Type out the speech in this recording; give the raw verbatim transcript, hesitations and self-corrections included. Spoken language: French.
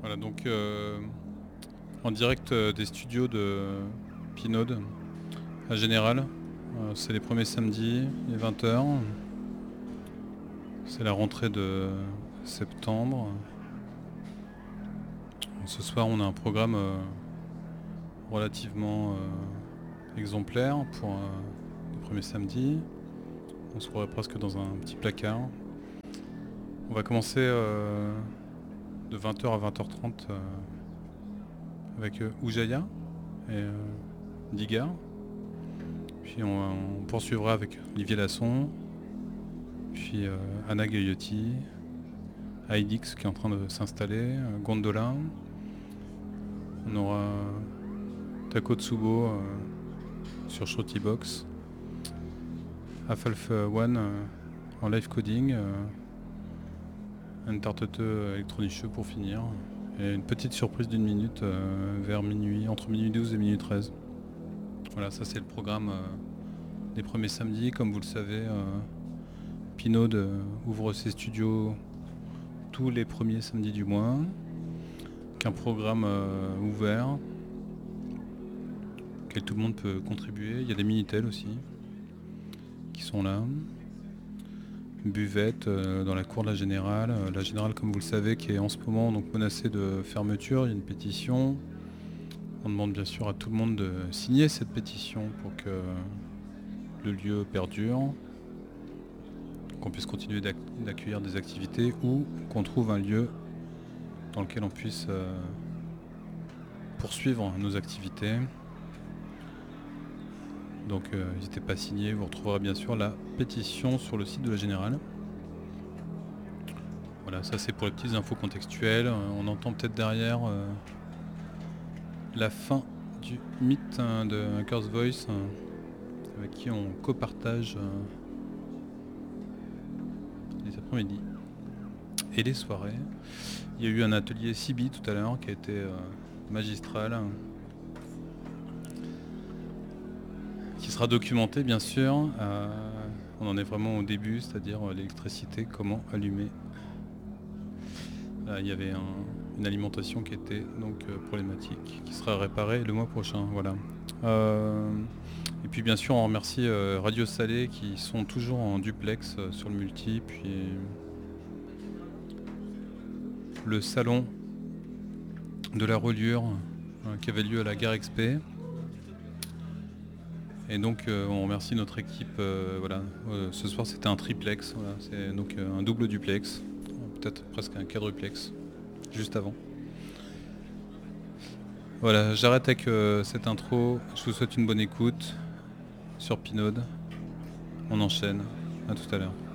Voilà, donc euh, en direct euh, des studios de Pinode à Général. Euh, c'est les premiers samedis, il est vingt heures. C'est la rentrée de septembre. Ce soir, on a un programme euh, relativement euh, exemplaire pour euh, le premier samedi. On se croirait presque dans un petit placard. On va commencer euh, de vingt heures à vingt heures trente euh, avec euh, Oujaya et euh, Digar. Puis on, on poursuivra avec Olivier Lasson, puis euh, Anna Gagliotti, Aidix qui est en train de s'installer, euh, Gondola. On aura Tako Tsubo euh, sur Shortybox, Afalf One euh, en live coding, euh, un tarteteux électronicheux pour finir, et une petite surprise d'une minute euh, vers minuit, entre minuit douze et minuit treize. Voilà, ça c'est le programme euh, des premiers samedis. Comme vous le savez, euh, Pinode euh, ouvre ses studios tous les premiers samedis du mois, qu'un programme euh, ouvert, auquel tout le monde peut contribuer. Il y a des Minitel aussi qui sont là. Une buvette euh, dans la cour de la Générale. Euh, la Générale, comme vous le savez, qui est en ce moment donc menacée de fermeture. Il y a une pétition. On demande bien sûr à tout le monde de signer cette pétition pour que le lieu perdure, qu'on puisse continuer d'ac- d'accueillir des activités ou qu'on trouve un lieu dans lequel on puisse euh, poursuivre nos activités. Donc euh, n'hésitez pas à signer, vous retrouverez bien sûr la pétition sur le site de la Générale. Voilà, ça c'est pour les petites infos contextuelles. Euh, on entend peut-être derrière euh, la fin du mythe hein, de Curse Voice, euh, avec qui on copartage euh, les après-midi et les soirées. Il y a eu un atelier C B tout à l'heure qui a été euh, magistral, qui sera documenté bien sûr. Euh, on en est vraiment au début, c'est-à-dire euh, l'électricité, comment allumer. Euh, il y avait un, une alimentation qui était donc euh, problématique, qui sera réparée le mois prochain. Voilà. Euh, et puis bien sûr on remercie euh, Radio Salé qui sont toujours en duplex euh, sur le multi, puis le salon de la reliure euh, qui avait lieu à la Gare Exp. Et donc euh, on remercie notre équipe. Euh, voilà. Euh, ce soir c'était un triplex, voilà. C'est donc euh, un double duplex, peut-être presque un quadruplex, juste avant. Voilà, j'arrête avec euh, cette intro. Je vous souhaite une bonne écoute sur Pinode. On enchaîne. À tout à l'heure.